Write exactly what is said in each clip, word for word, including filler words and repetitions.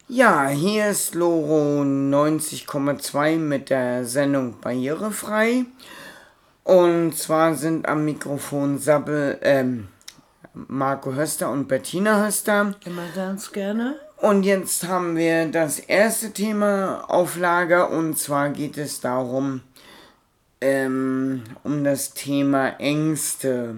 Ja, hier ist Loro neunzig Komma zwei mit der Sendung Barrierefrei. Und zwar sind am Mikrofon Sabbel, ähm, Marco Höster und Bettina Höster. Immer ganz gerne. Und jetzt haben wir das erste Thema auf Lager, und zwar geht es darum, ähm, um das Thema Ängste.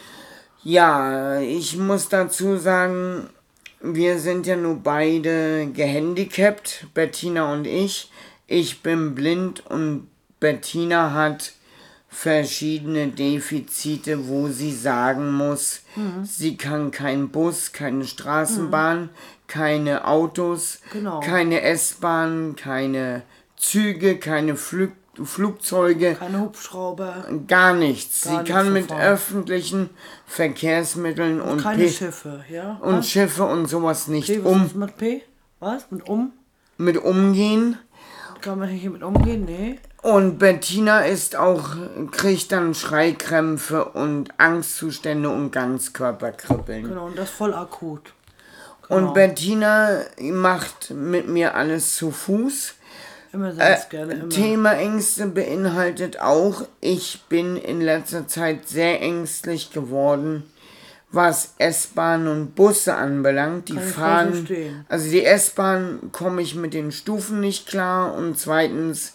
Ja, ich muss dazu sagen, wir sind ja nur beide gehandicapt, Bettina und ich. Ich bin blind und Bettina hat verschiedene Defizite, wo sie sagen muss, mhm. sie kann keinen Bus, keine Straßenbahn, mhm. keine Autos, genau. keine S-Bahn, keine Züge, keine Flug Flugzeuge. Keine Hubschrauber. Gar nichts. Gar sie kann nichts mit öffentlichen Verkehrsmitteln und, und keine P Schiffe, ja? Und Was? Schiffe und sowas nicht P, was um. ist mit P? Was? Mit um? Mit umgehen. Kann man hier mit umgehen? Nee. Und Bettina ist auch, kriegt dann Schreikrämpfe und Angstzustände und Ganzkörperkribbeln. Genau, und das voll akut. Genau. Und Bettina macht mit mir alles zu Fuß. Immer selbst äh, gerne, immer. Thema Ängste beinhaltet auch, ich bin in letzter Zeit sehr ängstlich geworden, was S-Bahn und Busse anbelangt. Die Kann fahren, also die S-Bahn komme ich mit den Stufen nicht klar, und zweitens,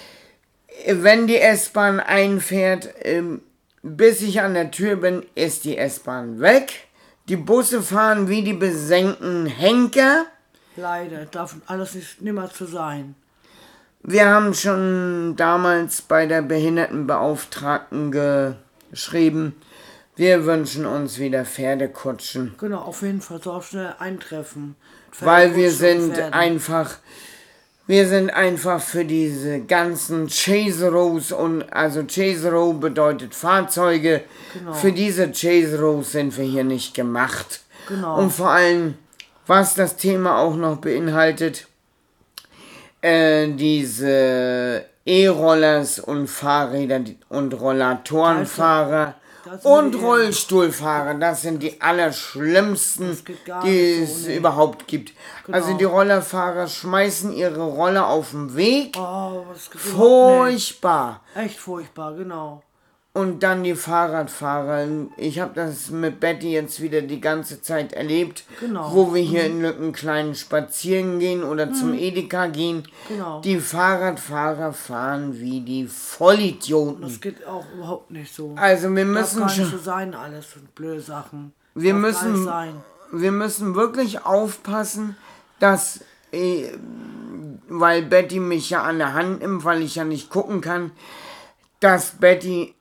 wenn die S-Bahn einfährt, ähm, bis ich an der Tür bin, ist die S-Bahn weg. Die Busse fahren wie die besenkten Henker. Leider, darf alles nicht nimmer zu sein. Wir haben schon damals bei der Behindertenbeauftragten geschrieben, wir wünschen uns wieder Pferdekutschen. Genau, auf jeden Fall soll auch schnell eintreffen. Weil wir sind einfach, wir sind einfach für diese ganzen Chaseros, und also Chasero bedeutet Fahrzeuge, genau. Für diese Chaseros sind wir hier nicht gemacht. Genau. Und vor allem, was das Thema auch noch beinhaltet, Äh, diese E-Rollers und Fahrräder und Rollatorenfahrer und Rollstuhlfahrer, das sind die allerschlimmsten, die es so, nee. überhaupt gibt. Genau. Also die Rollerfahrer schmeißen ihre Roller auf den Weg. Oh, was furchtbar. Nee. Echt furchtbar, genau. Und dann die Fahrradfahrer. Ich habe das mit Betty jetzt wieder die ganze Zeit erlebt, genau. wo wir hier mhm. in Lückenklein spazieren gehen oder mhm. zum Edeka gehen. Genau. Die Fahrradfahrer fahren wie die Vollidioten. Das geht auch überhaupt nicht so. Also wir müssen Darf gar nicht schon so sein, alles und blöde Sachen. Wir Darf müssen, sein. wir müssen wirklich aufpassen, dass, äh, weil Betty mich ja an der Hand nimmt, weil ich ja nicht gucken kann, dass Betty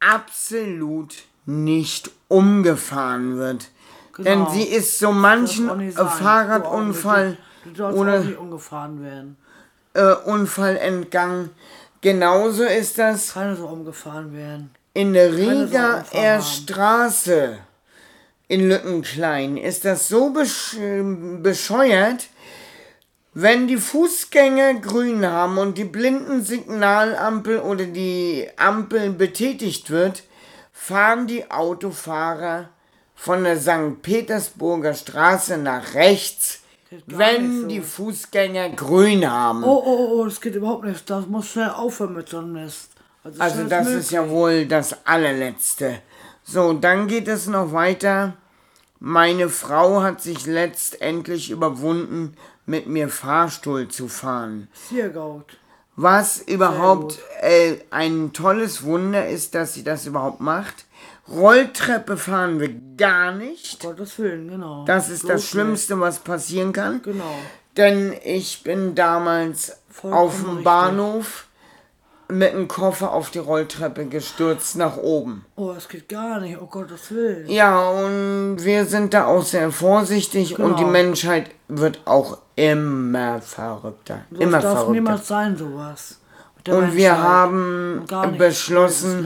absolut nicht umgefahren wird. Genau. Denn sie ist so manchen Fahrradunfall du auch, du oder auch nicht umgefahren werden. Äh, Unfall entgangen. Genauso ist das. Keine so umgefahren werden. In der Rieger R Straße in Lückenklein ist das so besch bescheuert, wenn die Fußgänger grün haben und die Blindensignalampel oder die Ampel betätigt wird, fahren die Autofahrer von der Sankt Petersburger Straße nach rechts, wenn so. die Fußgänger grün haben. Oh, oh, oh, das geht überhaupt nicht. Das muss schnell aufhören mit so einem Mist. Also, also das möglich. ist ja wohl das allerletzte. So, dann geht es noch weiter. Meine Frau hat sich letztendlich überwunden, mit mir Fahrstuhl zu fahren. Sehr gut. Was überhaupt äh, ein tolles Wunder ist, dass sie das überhaupt macht. Rolltreppe fahren wir gar nicht. Gottes Willen, genau. Das ist so das Schlimmste, nicht. was passieren kann. Genau. Denn ich bin damals Vollkommen auf dem Bahnhof mit dem Koffer auf die Rolltreppe gestürzt nach oben. Oh, das geht gar nicht, oh Gottes Willen. Ja, und wir sind da auch sehr vorsichtig, genau. Und die Menschheit wird auch immer verrückter. Das immer darf verrückter. niemals sein, sowas. Und Menschheit. wir haben beschlossen,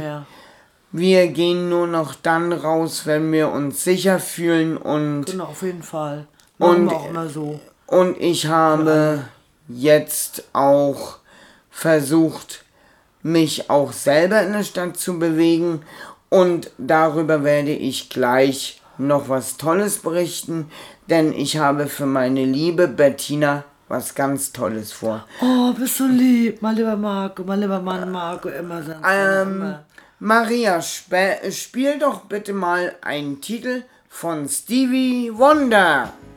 wir gehen nur noch dann raus, wenn wir uns sicher fühlen, und genau, auf jeden Fall. Machen und, wir auch immer so. Und ich habe jetzt auch versucht, mich auch selber in der Stadt zu bewegen, und darüber werde ich gleich noch was Tolles berichten, denn ich habe für meine liebe Bettina was ganz Tolles vor. Oh, bist du lieb, mein lieber Marco, mein lieber Mann Marco, immer sonst. Ähm, immer. Maria, sp spiel doch bitte mal einen Titel von Stevie Wonder.